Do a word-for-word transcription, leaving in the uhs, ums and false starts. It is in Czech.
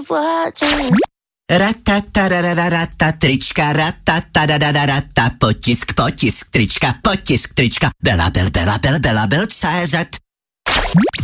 watching. Ratatarararata, trička, ratatadadadata, potisk, potisk, trička, potisk, trička, Bela Bel, Bela Bel, Bela Bel, C Z.